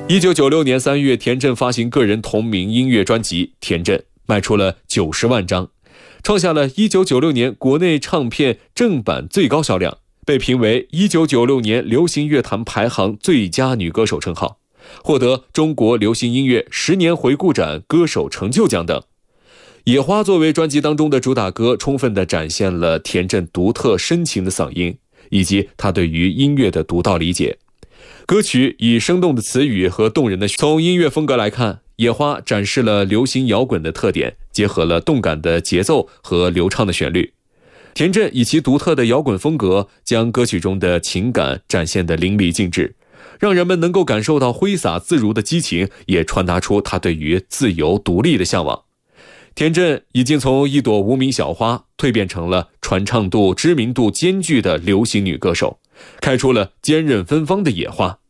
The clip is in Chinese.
1996年3月，田震发行个人同名音乐专辑《田震》，卖出了90万张，创下了1996年国内唱片正版最高销量，被评为1996年流行乐坛排行最佳女歌手称号，获得中国流行音乐10年回顾展歌手成就奖等。野花作为专辑当中的主打歌，充分地展现了田震独特深情的嗓音，以及他对于音乐的独到理解。歌曲以生动的词语和动人的从音乐风格来看，野花展示了流行摇滚的特点，结合了动感的节奏和流畅的旋律。田震以其独特的摇滚风格，将歌曲中的情感展现得淋漓尽致，让人们能够感受到挥洒自如的激情，也传达出他对于自由独立的向往。田震已经从一朵无名小花蜕变成了传唱度、知名度兼具的流行女歌手，开出了坚韧芬芳的野花。